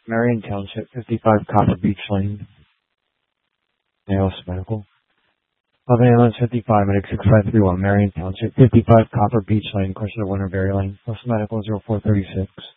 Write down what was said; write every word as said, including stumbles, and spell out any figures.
Marion Township, fifty-five Copper Beach Lane, Nails Medical. Love ambulance fifty-five, medic six five three one, Marion Township, fifty-five Copper Beach Lane, question of Winterberry Lane, Nails Medical zero four three six.